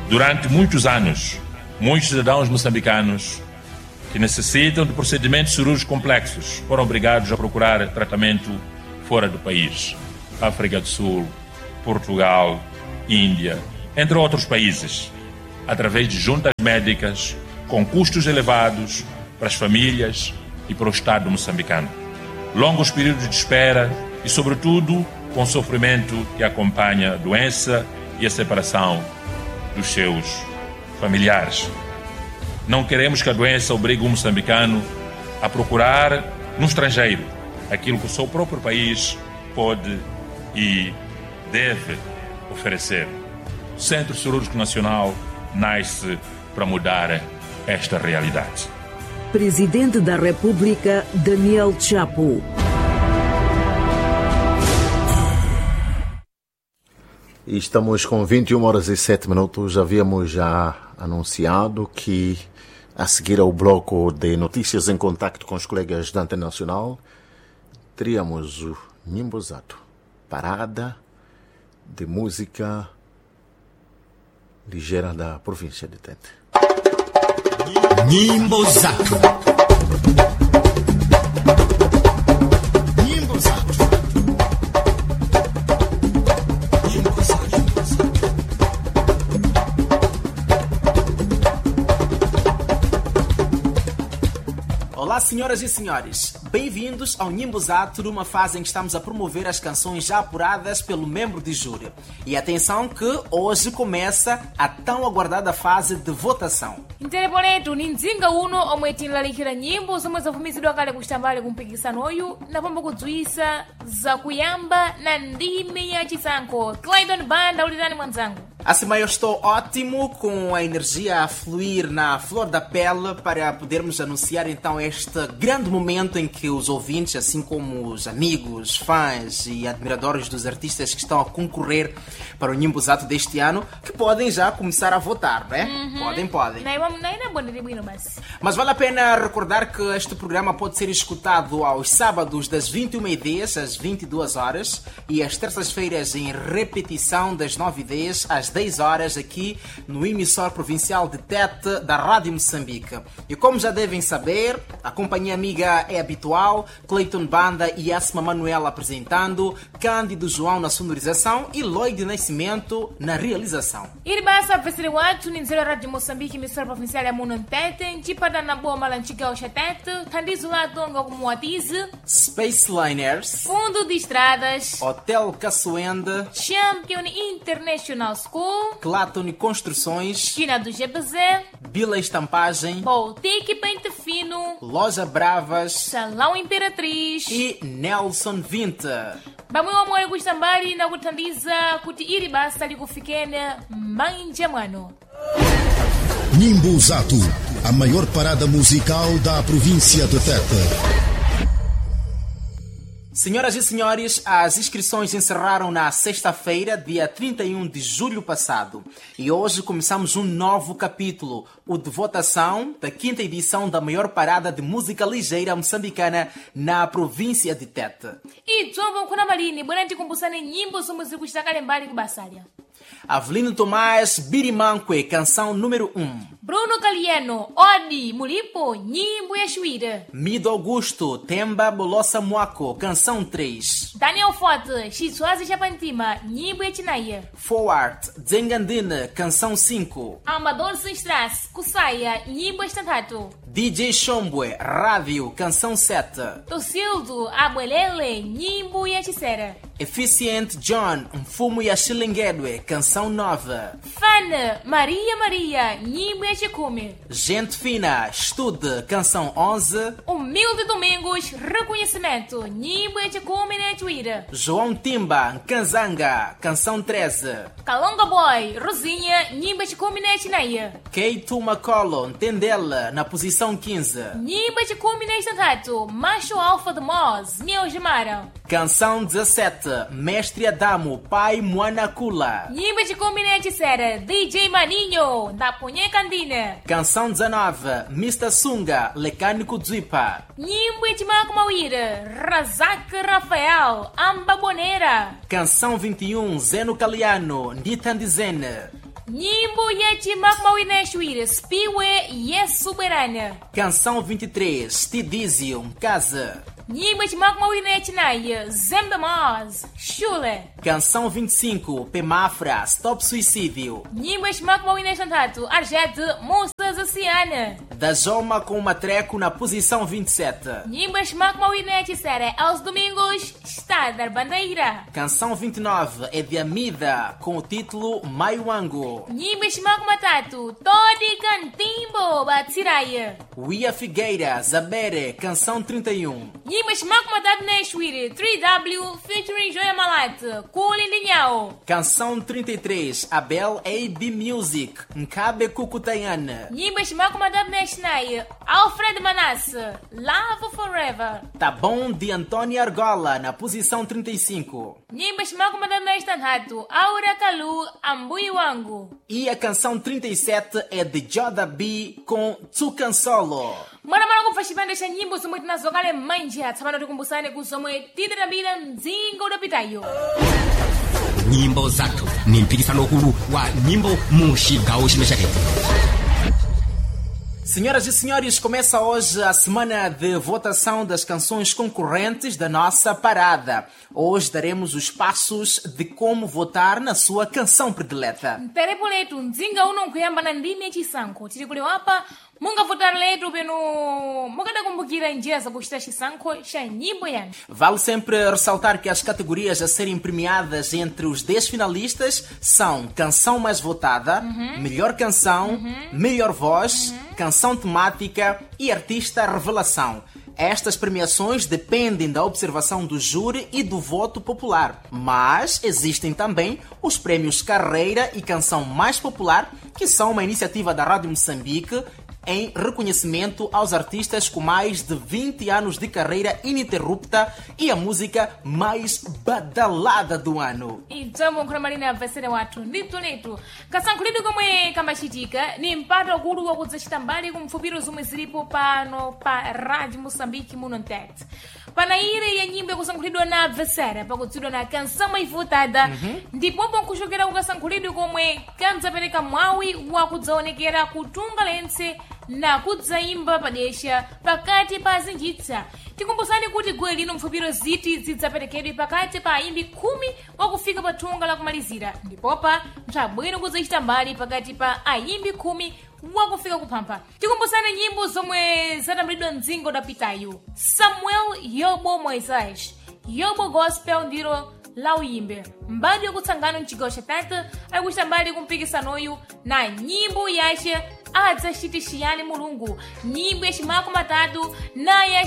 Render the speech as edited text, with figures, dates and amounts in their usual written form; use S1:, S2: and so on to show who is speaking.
S1: Durante muitos anos, muitos cidadãos moçambicanos que necessitam de procedimentos cirúrgicos complexos foram obrigados a procurar tratamento fora do país. África do Sul, Portugal, Índia, entre outros países, através de juntas médicas com custos elevados para as famílias e para o Estado moçambicano. Longos períodos de espera e, sobretudo, com o sofrimento que acompanha a doença e a separação dos seus familiares. Não queremos que a doença obrigue o moçambicano a procurar no estrangeiro aquilo que o seu próprio país pode e deve oferecer. O Centro Cirúrgico Nacional nasce para mudar esta realidade.
S2: Presidente da República, Daniel Chapo.
S3: E estamos com 21 horas e 7 minutos. Havíamos já anunciado que, a seguir ao bloco de notícias em contacto com os colegas da Antena Nacional, teríamos o Nimbozato, parada de música ligeira da província de Tete.
S4: Nimbozato.
S5: Olá, senhoras e senhores. Bem-vindos ao Nimbozato, numa fase em que estamos a promover as canções já apuradas pelo membro de júri. E atenção que hoje começa a tão aguardada fase de votação.
S6: Interponetu ni mdzinga uno omwe tinlalikira nyimbo zomwe zavumizidwa kale kuchitambale kumpikisanoyu napamba kudziwisa zakuyamba na ndime ya chisankho. Clayton Banda, ulirani mwanzangu.
S5: Assim, eu estou ótimo, com a energia a fluir na flor da pele para podermos anunciar então este grande momento em que os ouvintes, assim como os amigos, fãs e admiradores dos artistas que estão a concorrer para o Nimbozato deste ano, que podem já começar a votar, não é? Podem. Mas vale a pena recordar que este programa pode ser escutado aos sábados das 21h10 às 22h e às terças-feiras em repetição das 9h10 às 10 horas aqui no emissor provincial de Tete da Rádio Moçambique. E como já devem saber, a companhia amiga é habitual, Clayton Banda e Asma Manuela apresentando, Cândido João na sonorização e Lloyd Nascimento na realização.
S6: Iribasa vesere watu ni nzero Rádio Moçambique, emissora provincial ya muno Tete, nchipada na boa malanchiga o Tete, tandizo lá tonga como atize,
S5: Space Liners,
S6: Fundo de Estradas,
S5: Hotel Caçoende,
S6: Champion International School,
S5: Claton Construções,
S6: Esquina do GBZ,
S5: Bila Estampagem,
S6: Boutique Pente Fino,
S5: Loja Bravas,
S6: Salão Imperatriz
S5: e Nelson 20.
S6: Bamwe wa mwale kuchitambali na kutandiza kuti iri basa likufikene manje mwano.
S4: Nimbozato, a maior parada musical da província de Tete.
S5: Senhoras e senhores, as inscrições encerraram na sexta-feira, dia 31 de julho passado. E hoje começamos um novo capítulo, o de votação da 5ª edição da maior parada de música ligeira moçambicana na província de Tete.
S6: E dzomba nkuna malini, bwana tikumbusane nyimbo zomwe zikuchitakale mbali kubasalya.
S5: Avelino Tomás, Birimanque, canção número 1.
S6: Bruno Calieno, Odi, Mulipo, nyimbo ya Chuíra.
S5: Mido Augusto, Temba Bolossa Moaco, canção 3.
S6: Daniel Forte, Xisuazi Chapantima, nyimbo ya Chinaia.
S5: Forward, Zengandine, canção 5.
S6: Amador Sinstras, Kusaya, nyimbo ya Estantato.
S5: DJ Chombwe, Rádio, canção 7.
S6: Tocildo, Abuelele, nyimbo ya Chisera.
S5: Efficient John, Mfumo ya Xilinguedwe, canção 9.
S6: Fana, Maria, nyimbo ya Chikume.
S5: Gente Fina, Estude, canção 11.
S6: Humilde Domingos, Reconhecimento, nyimbo ya Chikume na Chuíra.
S5: João Timba, Kanzanga, canção 13.
S6: Kalonga Boy, Rosinha, nyimbo ya Chikume na Chinaia.
S5: Keitu Macolo, Tendela, na posição 15.
S6: Nyimbo ya Chikume na Estantato, Macho Alfa de Moz, Miao Gemara.
S5: Canção 17, Mestre Adamo, Pai Muanacula.
S6: Nyimbo ya Chikume na Chisera, DJ Maninho, da Punhe Candina.
S5: Canção 19, Mr. Sunga, Lecânico Dzipa.
S6: Nyimbo ya Timaco Mauíra, Razak Rafael, Amba Boneira.
S5: Canção 21, Zeno Caliano, Nditandizene.
S6: Nyimbo ya Timac Mawineshwir, Spiwe e Soberana.
S5: Canção 23, Tidisium, Casa.
S6: Nyimbo ya Timac Mawinechinaya, Zembe Mars, Shule.
S5: Canção 25, Pemafra, Stop Suicídio.
S6: Nyimbo ya Timac Mawinechantato, Arjete, Monsters Oceana.
S5: Da Joma com Matreco na posição 27.
S6: Nyimbo ya Timac Mawinechisere, aos domingos, Estadar Bandeira.
S5: Canção 29 é de Amida, com o título Maiwango.
S6: Nyimbo ya Timac Matatu, Todi Cantimbo, Batsiraya.
S5: Uia Figueira, Zabere, canção 31.
S6: Nyimbo ya Timac Matatu Neshwir, 3W, featuring Joia Malat, Kuli Linhao.
S5: Canção 33, Abel AB Music, Nkabe Kukutayana.
S6: Nyimbo ya Timac Matatu Neshnaya, Alfred Manasse, Love Forever.
S5: Tá bom, de Antônia Argola, na posição 35.
S6: Nyimbo ya Timac Matatu Nestanhatu, Aura Kalu, Ambui Wangu.
S5: E a canção 37 é de Joda B com Tsukansolo.
S6: Mwana kufashipandisha nyimbo zomwe tinazokale manja tsopano tikumbusane kuzomwe tidadambira mdzingo udapitayo.
S7: Nyimbo zathu ni mpikisano ukulu wa nyimbo mu chigawo chino cha Tete.
S5: Senhoras e senhores, começa hoje a semana de votação das canções concorrentes da nossa parada. Hoje daremos os passos de como votar na sua canção predileta.
S6: Terepo letu mdzinga uno nkuyamba na ndime chisankho tiri kuli wapa mungavotera letu peno mukadakumbukira njira zakuchita chisankho cha nyimbo yanu.
S5: Vale sempre ressaltar que as categorias a serem premiadas entre os 10 finalistas são Canção Mais Votada, Melhor Canção, Melhor Voz, Canção Temática e Artista Revelação. Estas premiações dependem da observação do júri e do voto popular, mas existem também os prêmios Carreira e Canção Mais Popular, que são uma iniciativa da Rádio Moçambique em reconhecimento aos artistas com mais de 20 anos de carreira ininterrupta e a música mais badalada do ano.
S6: Então, vamos marina avesera watu ndito letu kasankhulidwe komwe kamachitika ni mpato wakulu wakudzachita mbali kumfupiro zomwe zilipo pano pa Rádio Moçambique muno mtete. Pana ire ya nyimbo yakusankhulidwa na avesera pakutsidwa na Canção Mais Votada ndipopo nkuchokera kukasankhulidwe komwe kanzapereka mwawi wakudzaonekera kutunga lense na kudzayimba padesha pakati pa azinjitsa. Tikumbusani kuti gwe lino mfupiro ziti zidzaperekedwe pakati pa ayimbi 10 wakufika pa thunga la kumalizira ndipopa mchabwino kudzachita mbali pakati pa ayimbi 10 wakufika kuphampha. Tikumbusani nyimbo zomwe zatambulidwa mdzingo udapitayo. Samuel Yobo Moisés, Yobo Gospel ndiro la uyimbe mbali yokutsangana mchigawo cha Tete akuchita mbali kumpikisanoyu na nyimbo yace adzachitishiyani mulungu nyimbo ya Timac Matatu na ya